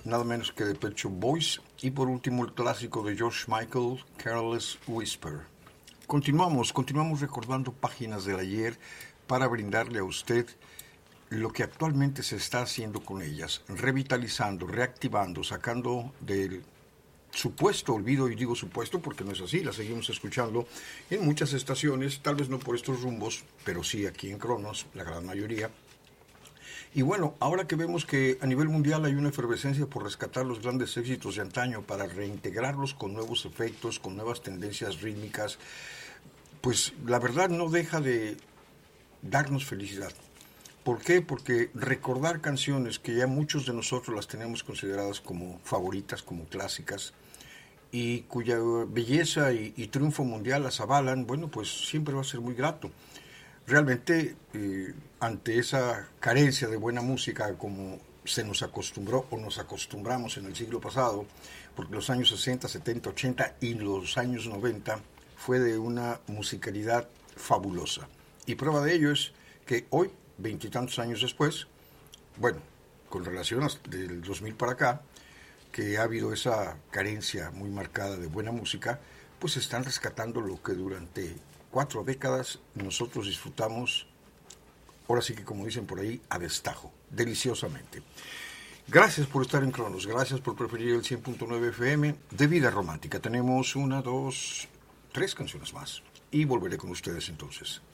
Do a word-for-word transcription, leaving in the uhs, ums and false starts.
nada menos que de Pet Shop Boys, y por último el clásico de George Michael, Careless Whisper. Continuamos, continuamos recordando páginas del ayer para brindarle a usted lo que actualmente se está haciendo con ellas, revitalizando, reactivando, sacando del supuesto olvido, y digo supuesto porque no es así, la seguimos escuchando en muchas estaciones, tal vez no por estos rumbos, pero sí aquí en Cronos, la gran mayoría. Y bueno, ahora que vemos que a nivel mundial hay una efervescencia por rescatar los grandes éxitos de antaño para reintegrarlos con nuevos efectos, con nuevas tendencias rítmicas, pues la verdad no deja de darnos felicidad. ¿Por qué? Porque recordar canciones que ya muchos de nosotros las tenemos consideradas como favoritas, como clásicas, y cuya belleza y, y triunfo mundial las avalan, bueno, pues siempre va a ser muy grato. Realmente, eh, ante esa carencia de buena música, como se nos acostumbró o nos acostumbramos en el siglo pasado, porque los años sesenta, setenta, ochenta y los años noventa fue de una musicalidad fabulosa. Y prueba de ello es que hoy, veintitantos años después, bueno, con relación del dos mil para acá, que ha habido esa carencia muy marcada de buena música, pues están rescatando lo que durante cuatro décadas nosotros disfrutamos, ahora sí que como dicen por ahí, a destajo, deliciosamente. Gracias por estar en Cronos, gracias por preferir el cien punto nueve F M de Vida Romántica. Tenemos una, dos, tres canciones más y volveré con ustedes entonces.